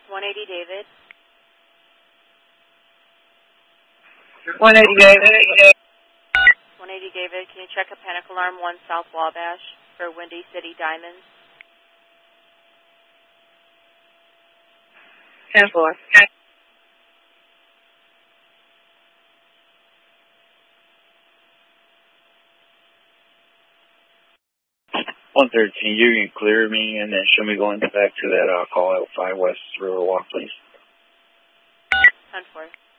180 David. 180 David. 180 David, can you check a panic alarm 1 South Wabash for Windy City Diamonds? 10-4. 113, you can clear me and then show me going back to that call out 5 West Riverwalk, please. 10-4.